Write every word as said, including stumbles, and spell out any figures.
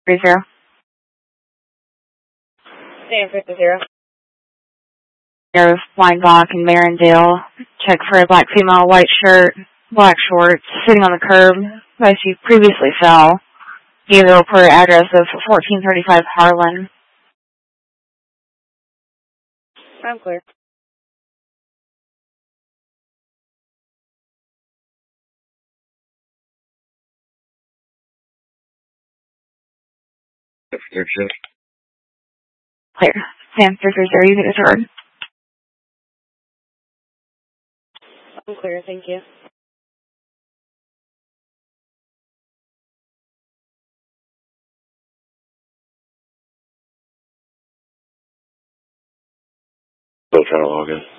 Three zero. Sam fifty zero. Near Flying Block in Marindale. Check for a black female, white shirt, black shorts, sitting on the curb. Place you previously fell. Give the reporter address of fourteen thirty-five Harlan. I'm clear. Third shift. Clear. Sam three three zero, you get a turn. I'm clear, thank you. Still trying to log in.